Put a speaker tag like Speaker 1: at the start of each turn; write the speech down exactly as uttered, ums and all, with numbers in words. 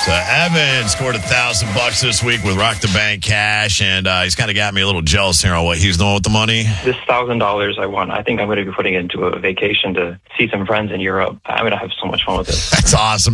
Speaker 1: So Evan scored a thousand bucks this week with Rock the Bank cash, and uh, he's kind of got me a little jealous here on what he's doing with the money.
Speaker 2: This thousand dollars I won, I think I'm going to be putting it into a vacation to see some friends in Europe. I'm going to have so much fun with it.
Speaker 1: That's awesome.